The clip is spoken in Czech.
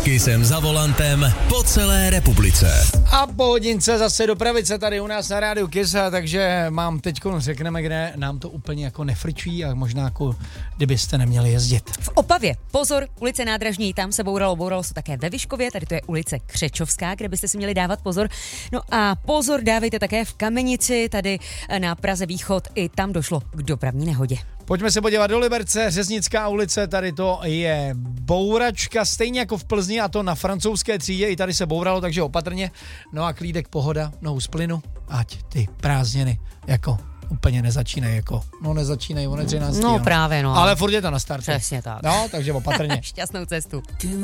S Kissem za volantem po celé republice. A po hodince zase dopravice tady u nás na rádiu Kiss, takže mám teďko, řekneme, kde nám to úplně jako nefrčí a možná jako kdybyste neměli jezdit. V Opavě, pozor, ulice Nádražní, tam se bouralo se také ve Vyškově, tady to je ulice Křečovská, kde byste si měli dávat pozor. No a pozor dávejte také v Kamenici, tady na Praze Východ, i tam došlo k dopravní nehodě. Pojďme se podívat do Liberce, Řeznická ulice, tady to je bouračka, stejně jako v Plzni, a to na Francouzské třídě, i tady se bouralo, takže opatrně. No a klídek pohoda, nohu z plynu, ať ty prázdniny jako úplně nezačínají, jako, no nezačínají, on je 13. No právě, no. Ale furt je to na startu. Přesně tak. No, takže opatrně. Šťastnou cestu.